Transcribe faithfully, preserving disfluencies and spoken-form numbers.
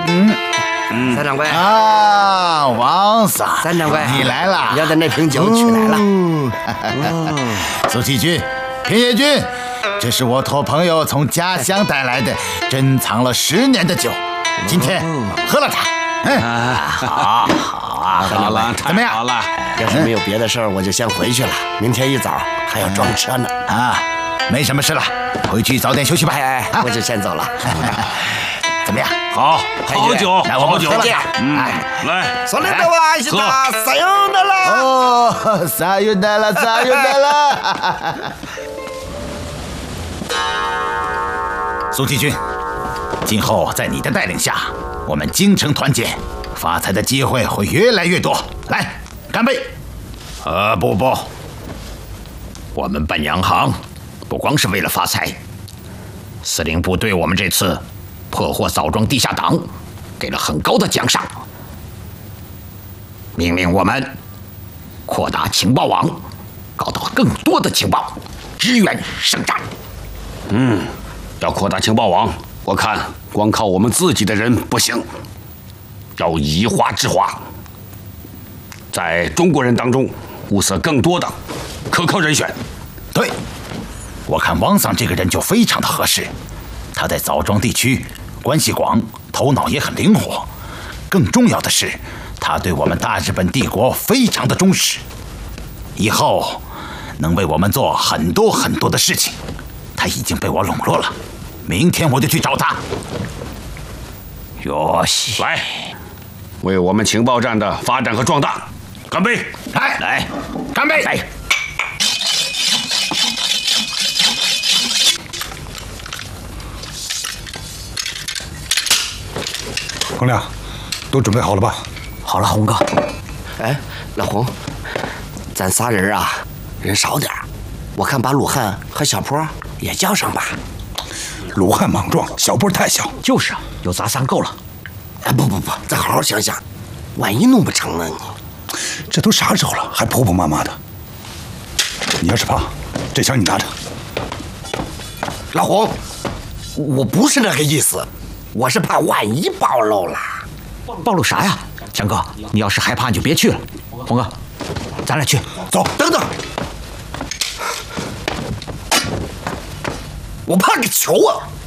嗯嗯，三掌柜啊，王桑，三掌柜你来了，要的那瓶酒取来了。哦、苏启军、平野君，这是我托朋友从家乡带来的，珍藏了十年的酒，今天喝了它。嗯，好，好啊， 好了， 怎么样？ 好了， 要是没有别的事儿，我就先回去了。明天一早还要装车呢。啊，没什么事了，回去早点休息吧。哎哎，我就先走了。怎么样？ 好，好酒， 那我们喝了它。 嗯，来， それでは明日さようなら。哦，さよなら，さよなら。苏启军，今后在你的带领下，我们京城团结，发财的机会会越来越多。来，干杯！ 呃，不不，我们办洋行不光是为了发财。司令部对我们这次破获枣庄地下党给了很高的奖赏，命令我们扩大情报网，搞到更多的情报，支援圣战。 嗯，要扩大情报网，我看光靠我们自己的人不行，要以华制华，在中国人当中物色更多的可靠人选。 对，我看汪桑这个人就非常的合适，他在枣庄地区关系广，头脑也很灵活，更重要的是，他对我们大日本帝国非常的忠实，以后能为我们做很多很多的事情。他已经被我笼络了，明天我就去找他。 哟西， 来，为我们情报站的发展和壮大干杯！ 来来， 干杯！ 来。 洪亮，都准备好了吧？ 好了，洪哥。 哎，老洪，咱仨人啊，人少点儿，我看把鲁汉和小坡也叫上吧。 鲁汉莽撞，小坡太小。 就是啊，有咱仨够了。 哎，不不不，咱好好想想，万一弄不成呢？你这都啥时候了，还婆婆妈妈的？你要是怕，这枪你拿着。 老洪，我不是那个意思，我是怕万一暴露了。 暴露啥呀？强哥，你要是害怕你就别去了。洪哥，咱俩去。 走， 等等，我怕个球啊！